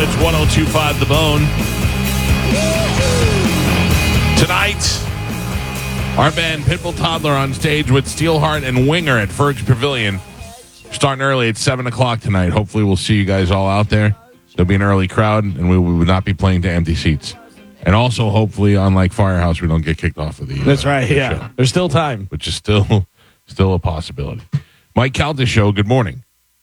It's 102.5 The Bone. Tonight, our band Pitbull Toddler on stage with Steelheart and Winger at Ferg's Pavilion. Starting early at 7 o'clock tonight. Hopefully we'll see you guys all out there. There'll be an early crowd, and we will not be playing to empty seats. And also, hopefully, unlike Firehouse, we don't get kicked off of the That's right, the yeah. show, There's still time. which is still a possibility. Mike Calta Show, good morning.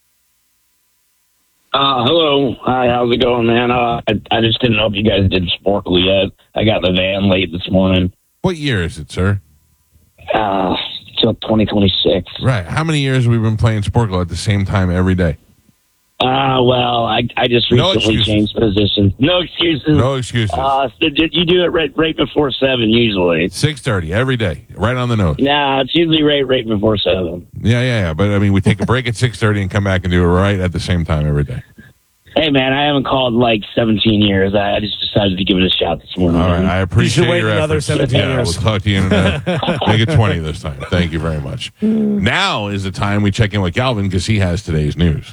Hello. Hi, how's it going, man? I just didn't know if you guys did Sporkle yet. I got in the van late this morning. What year is it, sir? Till 2026. Right. How many years have we been playing Sporkle at the same time every day? Well, I just No recently excuses. changed position. No excuses. No excuses. You do it right before 7 usually. 6:30 every day, right on the nose. Nah, it's usually right before 7. Yeah. But, I mean, we take a break at 6:30 and come back and do it right at the same time every day. Hey, man, I haven't called like 17 years. I just decided to give it a shot this morning. All right. I appreciate You should wait your another efforts. 17 Yeah, years. we'll talk to you in a minute. Make it 20 this time. Thank you very much. Now is the time we check in with Galvin because he has today's news.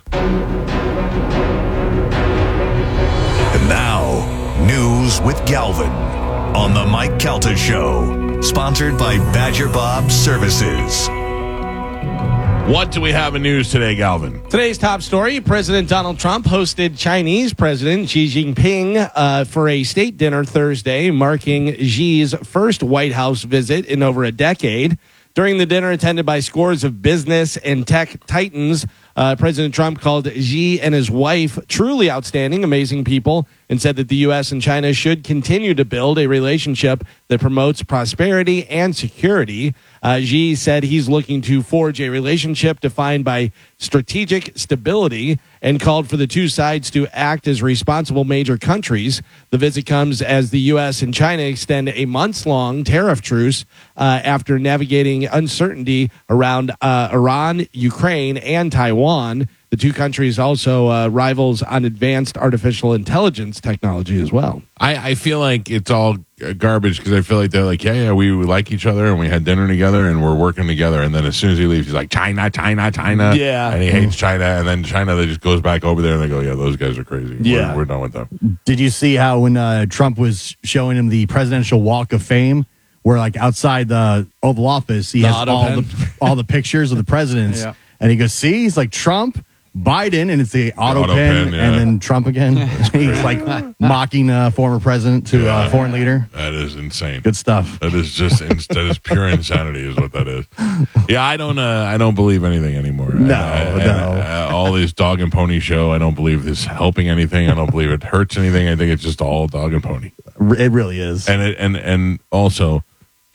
And now, news with Galvin on the Mike Calta Show, sponsored by Badger Bob Services. What do we have in news today, Galvin? Today's top story, President Donald Trump hosted Chinese President Xi Jinping for a state dinner Thursday, marking Xi's first White House visit in over a decade. During the dinner attended by scores of business and tech titans, President Trump called Xi and his wife truly outstanding, amazing people, and said that the U.S. and China should continue to build a relationship that promotes prosperity and security. Xi said he's looking to forge a relationship defined by strategic stability and called for the two sides to act as responsible major countries. The visit comes as the U.S. and China extend a months-long tariff truce after navigating uncertainty around Iran, Ukraine, and Taiwan. The two countries also rivals on advanced artificial intelligence technology as well. I feel like it's all garbage because I feel like they're like, yeah, we like each other and we had dinner together and we're working together. And then as soon as he leaves, he's like, China. Yeah. And he hates China. And then China, they just goes back over there and they go, yeah, those guys are crazy. Yeah. We're done with them. Did you see how when Trump was showing him the Presidential Walk of Fame, where like outside the Oval Office, he has all the pictures of the presidents, Yeah. and he goes, "See, he's like Trump, Biden," and it's the auto pen, yeah. and then Trump again. He's like mocking former president to foreign leader. That is insane. Good stuff. That is just that is pure insanity, is what that is. Yeah, I don't believe anything anymore. No. All this dog and pony show. I don't believe this helping anything. I don't believe it hurts anything. I think it's just all dog and pony. It really is. And also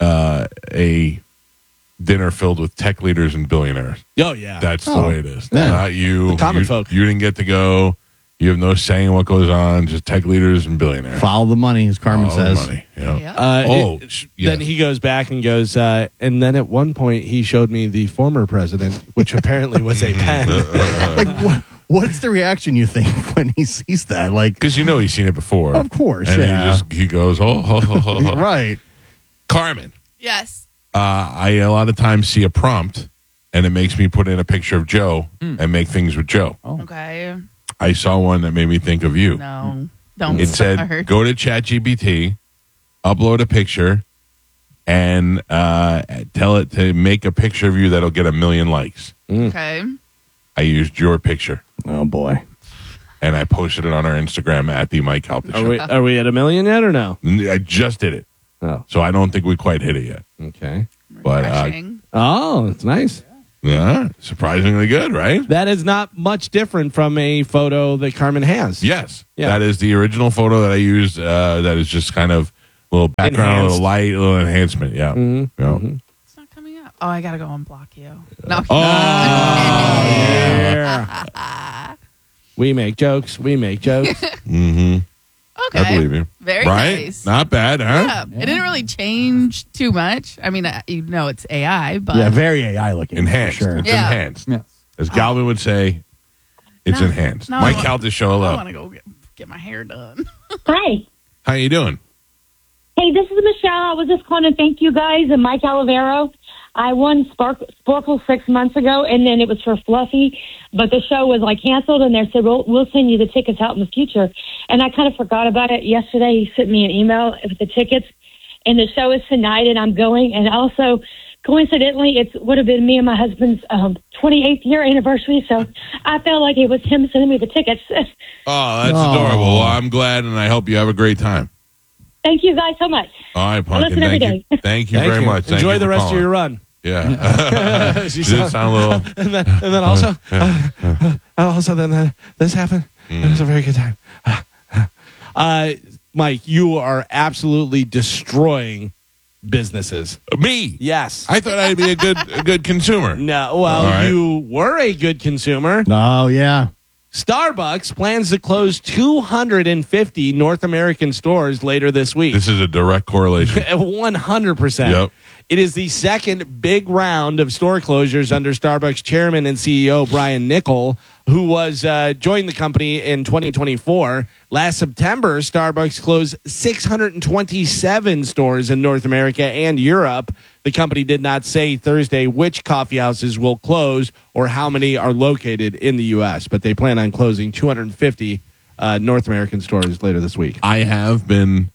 a dinner filled with tech leaders and billionaires. Oh, yeah. That's the way it is. Yeah. Not you. The common you, folk. You didn't get to go. You have no say in what goes on. Just tech leaders and billionaires. Follow the money, as Carmen Follow the says. money, you know? Yeah. Yeah. Then he goes back and goes, and then at one point he showed me the former president, which apparently was a pen. Like, what's the reaction you think when he sees that? Like, Because you know he's seen it before. Of course, And yeah. he goes, oh. right. Carmen, Yes. I a lot of times see a prompt, and it makes me put in a picture of Joe and make things with Joe. Okay. I saw one that made me think of you. No. Don't It start. said, go to ChatGPT, upload a picture, and tell it to make a picture of you that'll get 1 million likes. Okay. I used your picture, Oh boy. and I posted it on our Instagram at the Mike Calta Show. Are we at 1 million yet or no? I just did it, Oh, so I don't think we quite hit it yet. okay. But Refreshing. Oh, it's nice. yeah, surprisingly good, right? That is not much different from a photo that Carmen has. Yes. Yeah. That is the original photo that I used. That is just kind of a little background, a Enhanced. little light, a little enhancement. Yeah. Yeah. It's not coming up. Oh, I got to go unblock you. No. Oh, Yeah. We make jokes. mm-hmm. Okay. I believe you. Very right? nice. Not bad, huh? Yeah. It didn't really change too much. I mean, you know it's AI, but Yeah, very AI looking. Enhanced. For sure. It's Yeah. enhanced. As Galvin would say, it's No. enhanced. No, Mike I Calta, show I hello. want to go get my hair done. Hi. How you doing? Hey, this is Michelle. I was just calling to thank you guys and Mike Olivero. I won Sporkle 6 months ago, and then it was for Fluffy, but the show was like canceled, and they said, well, we'll send you the tickets out in the future. And I kind of forgot about it. Yesterday, he sent me an email with the tickets, and the show is tonight, and I'm going. And also, coincidentally, it would have been me and my husband's 28th year anniversary, so I felt like it was him sending me the tickets. Oh, that's adorable. Well, I'm glad, and I hope you have a great time. Thank you guys so much. All right, I Pumpkin. listen every Thank you. day. Thank you very much. Thank Enjoy you the for rest calling. of your run. Yeah. She Does it sound a little... and then also, this happened. It was a very good time. Mike, you are absolutely destroying businesses. Me? Yes. I thought I'd be a good consumer. No, well, All right. you were a good consumer. Oh, yeah. Starbucks plans to close 250 North American stores later this week. This is a direct correlation. 100%. Yep. It is the second big round of store closures under Starbucks chairman and CEO Brian Niccol, who was joined the company in 2024. Last September, Starbucks closed 627 stores in North America and Europe. The company did not say Thursday which coffee houses will close or how many are located in the U.S., but they plan on closing 250 North American stores later this week. I have been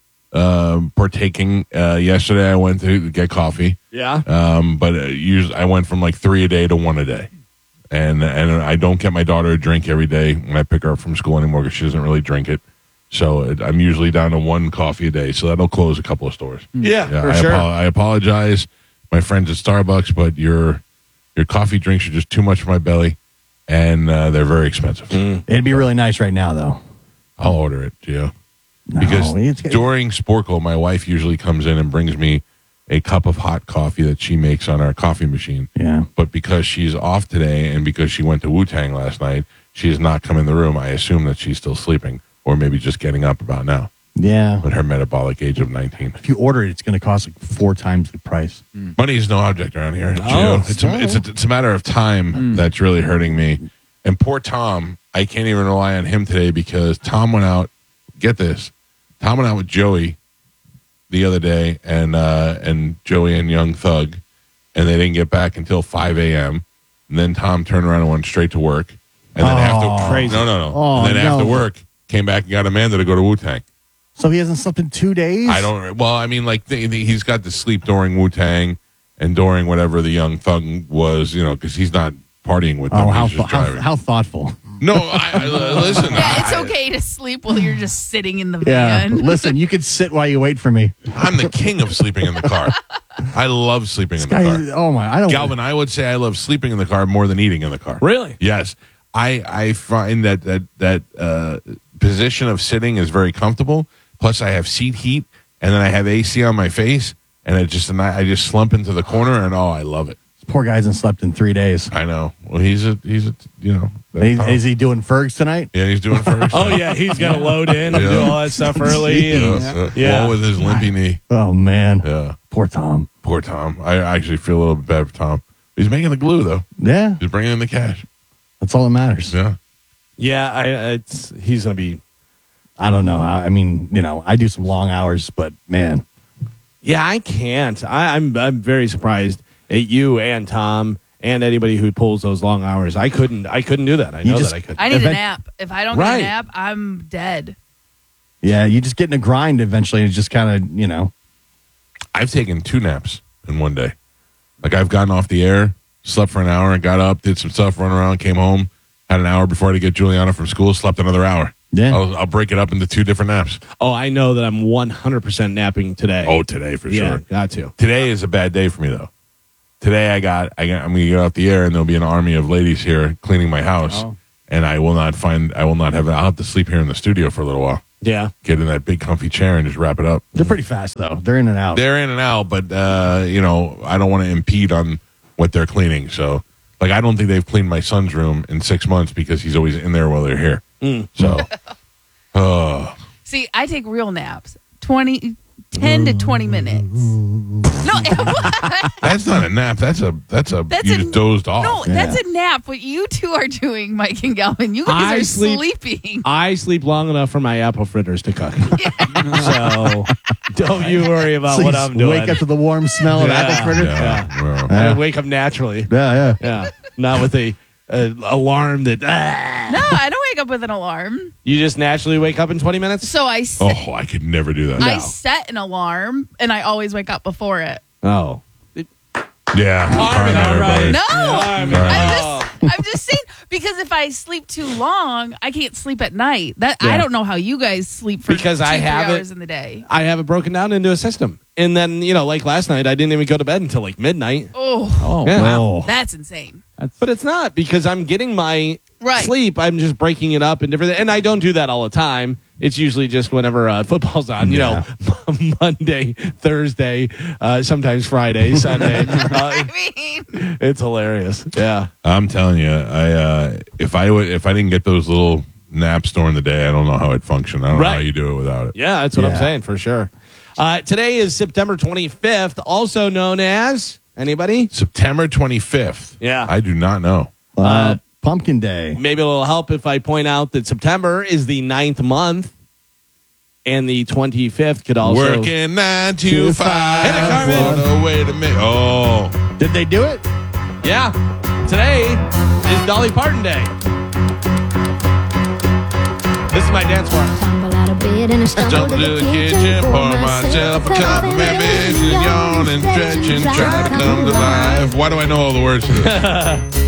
partaking. Yesterday, I went to get coffee. Yeah. But usually I went from like 3 a day to 1 a day. And I don't get my daughter a drink every day when I pick her up from school anymore because she doesn't really drink it. So I'm usually down to 1 coffee a day. So that'll close a couple of stores. Yeah, for sure. I apologize, my friends at Starbucks, but your coffee drinks are just too much for my belly, and they're very expensive. It'd be really nice right now, though. I'll order it, Gio. No, Because it's- during Sporkle, my wife usually comes in and brings me a cup of hot coffee that she makes on our coffee machine. Yeah. But because she's off today and because she went to Wu-Tang last night, she has not come in the room. I assume that she's still sleeping or maybe just getting up about now Yeah. at her metabolic age of 19. If you order it, it's going to cost like 4 times the price. Money is no object around here, Oh, Gio. It's a matter of time that's really hurting me. And poor Tom, I can't even rely on him today because Tom went out. Get this. Tom went out with Joey the other day, and Joey and Young Thug, and they didn't get back until 5 a.m. And then Tom turned around and went straight to work. And then after crazy. No. Oh, and then after no. work, came back and got Amanda to go to Wu-Tang. So he hasn't slept in 2 days? I don't. Well, I mean, like he's got to sleep during Wu-Tang and during whatever the Young Thug was, because he's not partying with them. Oh, He's just driving. how thoughtful. No, listen. Yeah, it's okay to sleep while you're just sitting in the Yeah. van. Listen, you could sit while you wait for me. I'm the king of sleeping in the car. I love sleeping in the car. Oh, my. I don't. Galvin, I would say I love sleeping in the car more than eating in the car. Really? Yes. I find that position of sitting is very comfortable. Plus, I have seat heat, and then I have AC on my face, and I just slump into the corner, and I love it. Poor guy hasn't slept in 3 days. I know. Well, he's a Is he doing Fergs tonight? Yeah, he's doing first. Oh, yeah, he's got to load in and do all that stuff early. And, Yeah. All with his limpy knee. Oh, man. Yeah. Poor Tom. Poor Tom. I actually feel a little bit bad for Tom. He's making the glue, though. Yeah. He's bringing in the cash. That's all that matters. Yeah. yeah, he's going to be. I don't know. I mean, I do some long hours, but man. Yeah, I can't. I'm very surprised at you and Tom and anybody who pulls those long hours. I couldn't do that. I know that I couldn't. I need a nap. If I don't Right. get a nap, I'm dead. Yeah, you just get in a grind eventually. It's just kind of, I've taken 2 naps in one day. Like I've gotten off the air, slept for an hour, and got up, did some stuff, run around, came home, had an hour before I had to get Juliana from school, slept another hour. Yeah. I'll break it up into 2 different naps. Oh, I know that I'm 100% napping today. Oh, today for yeah, sure. got to. Today is a bad day for me though. Today I'm going to get off the air, and there'll be an army of ladies here cleaning my house, and I'll have to sleep here in the studio for a little while. Yeah. Get in that big comfy chair and just wrap it up. They're pretty fast, though. They're in and out. They're in and out, but I don't want to impede on what they're cleaning. So, like, I don't think they've cleaned my son's room in 6 months because he's always in there while they're here. So, See, I take real naps. 20, 10 to 20 minutes. No, That's not a nap. That's you just dozed off. no, that's a nap. What you two are doing, Mike and Galvin, you guys are sleeping. I sleep long enough for my apple fritters to cook. So don't you worry about So what you I'm doing. Wake up to the warm smell of apple fritter. I wake up naturally. Yeah. Not with a alarm that. No, I don't wake up with an alarm. You just naturally wake up in 20 minutes? So I I could never do that. I set an alarm, and I always wake up before it. Oh. Yeah. all right. No, Oh. I'm just saying, because if I sleep too long, I can't sleep at night. I don't know how you guys sleep for Because 2-3 I have hours it- in the day. I have it broken down into a system. And then, like last night, I didn't even go to bed until like midnight. Oh, Yeah. Wow. that's insane. But it's not because I'm getting my Right. sleep. I'm just breaking it up in different. And I don't do that all the time. It's usually just whenever football's on. Monday, Thursday, sometimes Friday, Sunday. I mean, It's hilarious. Yeah. I'm telling you, if I didn't get those little naps during the day, I don't know how I'd function. I don't know how you do it without it. Yeah, that's what I'm saying for sure. Today is September 25th, also known as anybody? September 25th. Yeah. I do not know. Pumpkin Day. Maybe it'll help if I point out that September is the 9th month, and the 25th could also Working 9 to 5. Hit it, Carmen. What a way to make. Oh. Did they do it? Yeah, today is Dolly Parton Day. This is my dance for. Tumble out of bed and Jump to the kitchen, pour myself a cup of maybe yawn and stretch and try to come to life. Why do I know all the words to this?